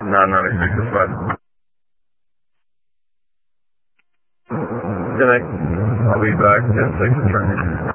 996 is fine. Good night. I'll be back 10-6 returning.